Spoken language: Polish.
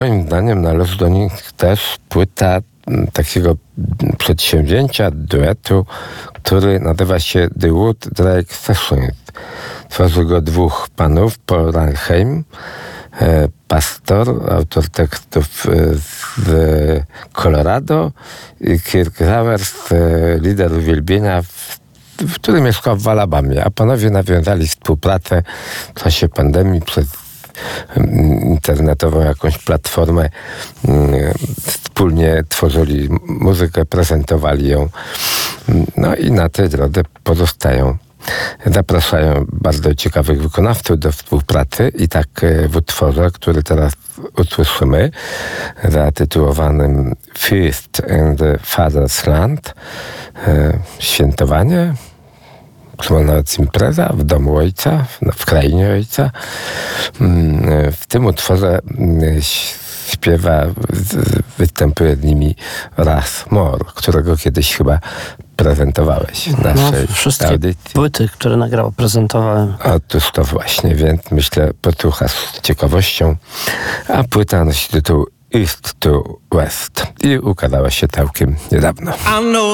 Moim zdaniem należy do nich też płyta takiego przedsięwzięcia, duetu, który nazywa się The Wood Drake Sessions. Tworzy go dwóch panów, Paul Ranheim, pastor, autor tekstów z Colorado, i Kirk Zawers, lider uwielbienia, który mieszkał w Alabamie, a panowie nawiązali współpracę w czasie pandemii przez internetową jakąś platformę. Wspólnie tworzyli muzykę, prezentowali ją. No i na tej drodze pozostają. Zapraszają bardzo ciekawych wykonawców do współpracy i tak w utworze, który teraz usłyszymy, zatytułowanym Feast in the Father's Land, świętowanie, może nawet impreza w domu ojca, w krainie ojca. W tym utworze śpiewa, występuje z nimi Russ Moore, którego kiedyś chyba prezentowałeś w naszej wszystkie audycji. Płyty, które nagrał, prezentowałem. Otóż to właśnie, więc myślę, posłuchasz z ciekawością. A płyta nosi tytuł East to West i ukazała się całkiem niedawno.